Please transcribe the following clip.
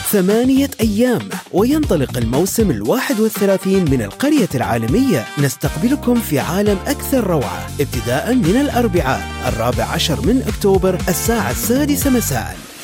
8 أيام وينطلق الموسم 31 من القرية العالمية. نستقبلكم في عالم أكثر روعة ابتداء من الأربعاء 14 من أكتوبر الساعة 6 مساء.